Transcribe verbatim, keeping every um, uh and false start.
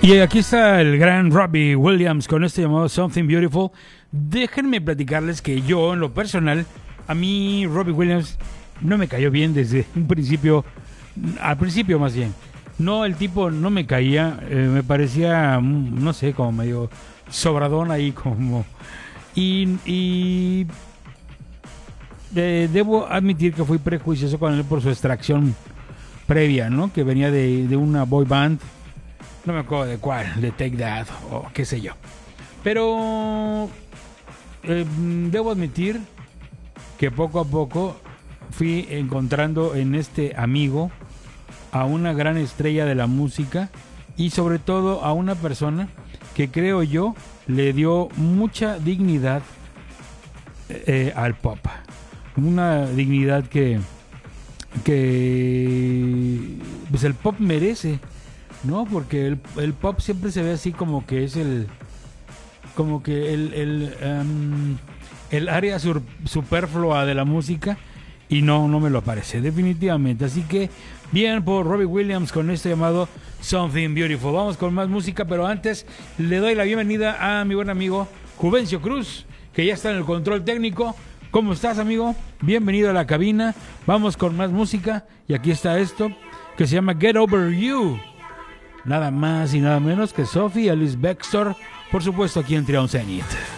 Y aquí está el gran Robbie Williams con este llamado Something Beautiful. Déjenme platicarles que yo, en lo personal, a mí Robbie Williams no me cayó bien desde un principio, al principio más bien. No, el tipo no me caía, eh, me parecía, no sé, como medio sobradón ahí, como... Y, y eh, debo admitir que fui prejuicioso con él por su extracción previa, ¿no? Que venía de, de una boy band. No me acuerdo de cuál, de Take That o qué sé yo. Pero eh, debo admitir que poco a poco fui encontrando en este amigo a una gran estrella de la música y sobre todo a una persona que creo yo le dio mucha dignidad eh, al pop. Una dignidad que, que pues el pop merece, ¿no? Porque el, el pop siempre se ve así como que es el como que el el, um, el área sur, superflua de la música, y no, no me lo parece definitivamente. Así que bien por Robbie Williams con este llamado Something Beautiful. Vamos con más música, pero antes le doy la bienvenida a mi buen amigo Juvencio Cruz, que ya está en el control técnico. ¿Cómo estás, amigo? Bienvenido a la cabina. Vamos con más música y aquí está esto que se llama Get Over You. Nada más y nada menos que Sophie Ellis-Bextor, por supuesto aquí en Trion Zenith.